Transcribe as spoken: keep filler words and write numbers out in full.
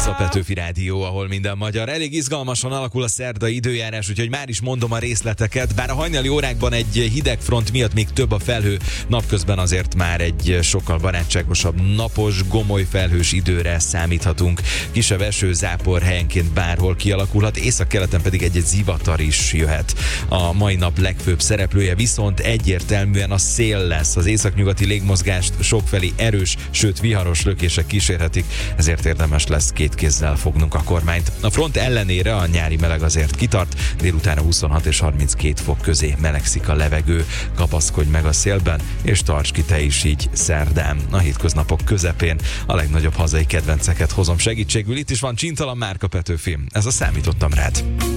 Ez a Petőfi Rádió, ahol minden magyar. Elég izgalmasan alakul a szerdai időjárás, úgyhogy már is mondom a részleteket. Bár a hajnali órákban egy hideg front miatt még több a felhő, napközben azért már egy sokkal barátságosabb, napos, gomoly felhős időre számíthatunk. Kisebb eső, zápor helyenként bárhol kialakulhat, északkeleten pedig egy-egy zivatar is jöhet. A mai nap legfőbb szereplője viszont egyértelműen a szél lesz. Az északnyugati légmozgást sokfelé erős, sőt viharos lökések kísérhetik, ezért érdemes lesz két kézzel fognunk a kormányt. A front ellenére a nyári meleg azért kitart, délután huszonhat és harminckét fok közé melegszik a levegő. Kapaszkodj meg a szélben, és tarts ki te is így szerdán. A hétköznapok közepén a legnagyobb hazai kedvenceket hozom segítségül. Itt is van Csintalan Márka Petőfi. Ez a Számítottam rád.